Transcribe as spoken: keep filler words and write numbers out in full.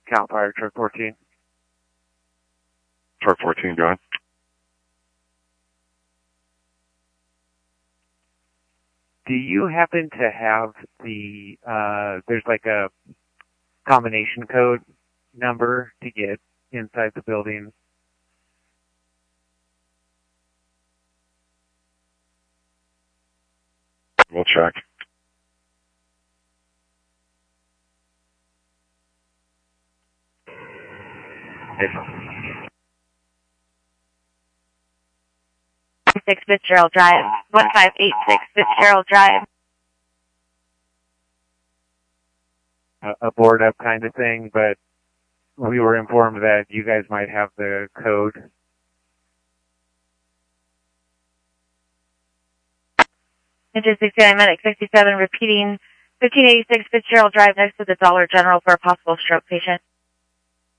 Cal Fire Truck fourteen. Truck fourteen, go ahead. Do you happen to have the, uh, there's like a combination code number to get inside the building? We'll check. Six Fitzgerald Drive, one five eight six Fitzgerald Drive. A, a board up kind of thing, but we were informed that you guys might have the code. Engine sixty-nine Medic sixty-seven repeating fifteen eighty-six Fitzgerald Drive next to the Dollar General for a possible stroke patient.